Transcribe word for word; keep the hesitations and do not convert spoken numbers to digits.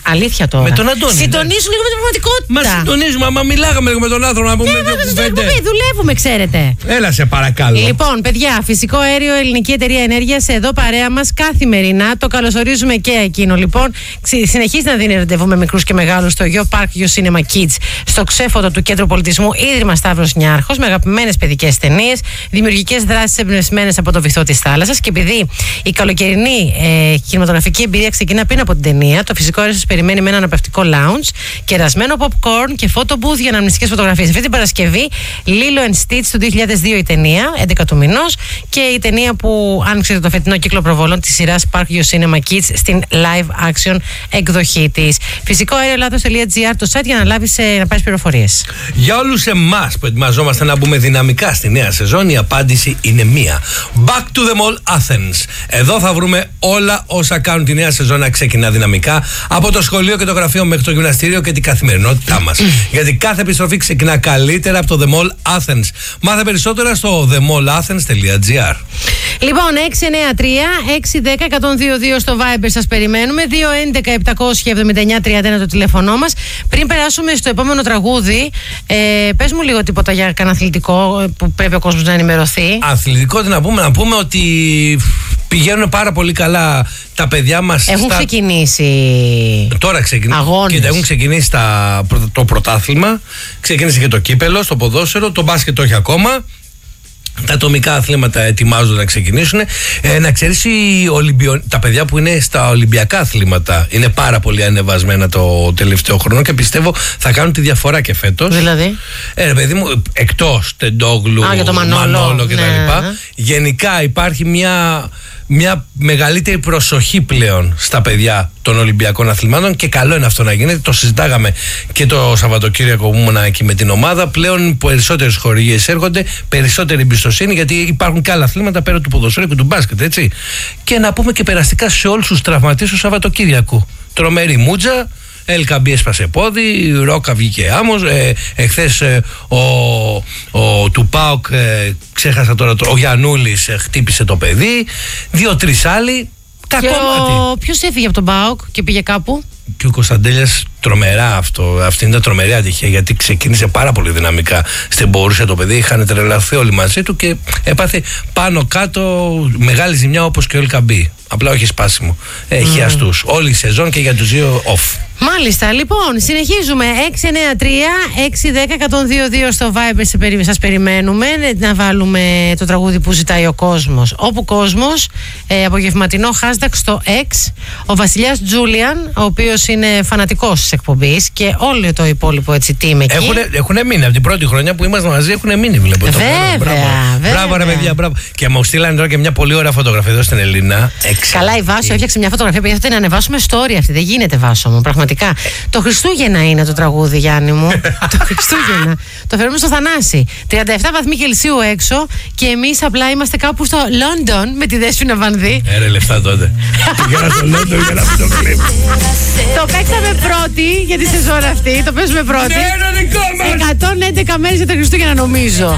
Αλήθεια τώρα. Με τον Αντώνη. Συντονίσουν λίγο με την πραγματικότητα. Μα συντονίζουμε, άμα μιλάγαμε λίγο με τον άνθρωπο να πούμε δύο κουβέντες. Δουλεύουμε, ξέρετε. Έλα σε παρακαλώ. Λοιπόν, παιδιά, φυσικό αέριο, ελληνική εταιρεία ενέργειας, εδώ παρέα μας καθημερινά. Το καλωσορίζουμε και εκείνο. Λοιπόν, συνεχίζει να δίνει ραντεβού με μικρούς και μεγάλους στο Γιο Park Γιο Cinema Kids, στο ξέφωτο του Κέντρου Πολιτισμού Ίδρυμα Σταύρος Νιάρχος, με αγαπημένες παιδικές ταινίες, δημιουργικές δράσεις εμπνευσμένες από το βυθό της θάλασσας. Και επειδή η καλοκαιρινή ε, κινηματογραφική εμπειρία ξεκινά πριν από την ταινία, το φυσικό αέριο σας περιμένει με ένα αναπαυτικό lounge, κερασμένο popcorn και photo booth για αναμνηστικές φωτογραφίες. Αυτή την Παρασκευή, Lilo and Stitch του δύο χιλιάδες δύο η ταινία, έντεκα του μηνός, και η ταινία που άνοιξε το φετινό κύκλο προβολών της σειράς Park Your Cinema Kids στην live action εκδοχή της. Φυσικό αέριο Ελλάδος τελεία τζι άρ το site για να λάβεις, να πάρεις πληροφορίες. Για όλους εμάς που ετοιμαζόμαστε να μπούμε δυναμικά στη νέα σεζόν, η απάντηση είναι μία. Back to the Mall Athens. Εδώ θα βρούμε όλα όσα κάνουν τη νέα σεζόν να ξεκινά δυναμικά, από το σχολείο και το γραφείο μέχρι το γυμναστήριο και την καθημερινότητά μας. Γιατί κάθε επιστροφή ξεκινά καλύτερα από το The Mall Athens. Μάθε περισσότερα στο the mall athens τελεία τζι άρ. Λοιπόν, έξι εννιά τρία έξι ένα μηδέν ένα μηδέν δύο δύο στο Viber σας περιμένουμε. δύο έντεκα επτακόσια εβδομήντα εννιά τριάντα ένα το τηλέφωνό μας. Πριν περάσουμε στο επόμενο τραγούδι, ε, πες μου λίγο τίποτα για κανένα αθλητικό που πρέπει ο κόσμος να ενημερωθεί. Αθλητικό, τι να πούμε, να πούμε ότι πηγαίνουν πάρα πολύ καλά τα παιδιά μας. Έχουν στα... ξεκινήσει. Τώρα ξεκινήσει. Αγώνες. Κοίτα, έχουν ξεκινήσει τα... το πρωτάθλημα. Ξεκίνησε και το κύπελο, στο ποδόσφαιρο. Το μπάσκετ το έχει ακόμα. Τα ατομικά αθλήματα ετοιμάζονται να ξεκινήσουν. Ε, να ξέρεις, Ολυμπιο... τα παιδιά που είναι στα Ολυμπιακά αθλήματα είναι πάρα πολύ ανεβασμένα το τελευταίο χρόνο και πιστεύω θα κάνουν τη διαφορά και φέτος. Δηλαδή. Ε, ρε παιδί μου, εκτός Τεντόγλου, Α, για το Μανόλο, Μανόλο κτλ. Ναι. Γενικά υπάρχει μια, μια μεγαλύτερη προσοχή πλέον στα παιδιά των Ολυμπιακών αθλημάτων και καλό είναι αυτό να γίνεται. Το συζητάγαμε και το Σαββατοκύριακο που ήμουν εκεί με την ομάδα. Πλέον περισσότερες χορηγίες έρχονται, περισσότερη εμπιστοσύνη, γιατί υπάρχουν και άλλα αθλήματα πέρα του ποδοσφαίρου και του μπάσκετ, έτσι. Και να πούμε και περαστικά σε όλους τους τραυματίες του Σαββατοκύριακου. Τρομερή μούτζα. Ελκαμπή έσπασε πόδι, Ρόκα βγήκε άμμος. Ε, εχθές ε, ο, ο του ΠΑΟΚ, ε, ξέχασα τώρα, ο Γιαννούλης ε, χτύπησε το παιδί. Δύο-τρεις άλλοι. Και ο... Ποιος έφυγε από τον ΠΑΟΚ και πήγε κάπου? Και ο Κωνσταντέλιας, τρομερά αυτό. Αυτή είναι τα τρομερή ατυχία, γιατί ξεκίνησε πάρα πολύ δυναμικά στην Μπορούσια το παιδί. Είχαν τρελαθεί όλοι μαζί του και έπαθε πάνω κάτω μεγάλη ζημιά, όπως και ο Ελκαμπή. Απλά όχι σπάσιμο. Έχει mm. αστούς. Όλη η σεζόν και για τους δύο off. Μάλιστα, λοιπόν, συνεχίζουμε. έξι εννιά τρία έξι ένα μηδέν ένα μηδέν δύο δύο στο Viber, σας περιμένουμε να βάλουμε το τραγούδι που ζητάει ο κόσμος. Όπου κόσμος, ε, απογευματινό hashtag στο X, ο Βασιλιάς Τζούλιαν, ο οποίος είναι φανατικός της εκπομπής, και όλο το υπόλοιπο έτσι team εκεί. Έχουν μείνει από την πρώτη χρονιά που είμαστε μαζί, έχουν μείνει, βλέπω. Βέβαια, μπράβο, βέβαια. Μπράβο, ρε παιδιά, μπράβο. Και μου στείλανε τώρα και μια πολύ ωραία φωτογραφία εδώ στην Ελλήνα. Καλά, η Βάσο έφτιαξε μια φωτογραφία που θέλετε να ανεβάσουμε story αυτή. Δεν γίνεται, Βάσο μου, πραγματικά. Το Χριστούγεννα είναι το τραγούδι, Γιάννη μου. Το Χριστούγεννα. Το φέρουμε στο Θανάση. τριάντα επτά βαθμοί Κελσίου έξω και εμείς απλά είμαστε κάπου στο Λόντον με τη Δέσποινα Βανδύ. Έρε λεφτά τότε. Πήγαινα στο Λόντον για να μην το κλείνω. Το παίξαμε πρώτη για τη σεζόν αυτή. Το παίζουμε πρώτη. Ναι, είναι δικό μας. εκατόν έντεκα μέρες για τα Χριστούγεννα, νομίζω.